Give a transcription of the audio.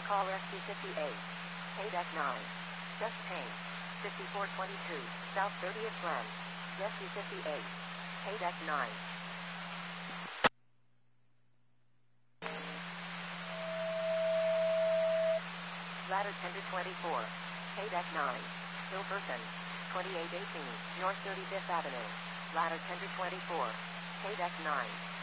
call SC58. Deck 9. Just Paint. 5422, South 30th Glen. SC58. Deck 9. Ladder 10 to 24. Deck 9. Hill Person. 2818, North 35th Avenue. Ladder 10 to 24. Deck 9.